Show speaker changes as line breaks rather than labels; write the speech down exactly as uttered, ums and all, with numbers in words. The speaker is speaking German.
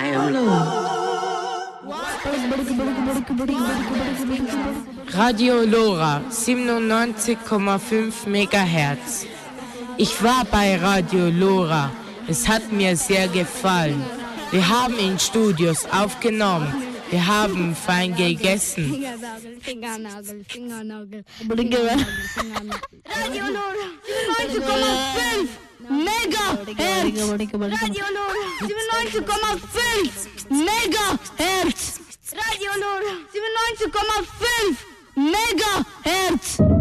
Radio Lora siebenundneunzig Komma fünf Megahertz. Ich war bei Radio Lora. Es hat mir sehr gefallen. Wir haben in Studios aufgenommen. Wir haben fein gegessen.
Fingernagel, Fingernagel, Fingernagel. Radio Lora siebenundneunzig Komma fünf Megahertz. Radio Lora siebenundneunzig Komma fünf Megahertz. Radio Lora siebenundneunzig Komma fünf Megahertz.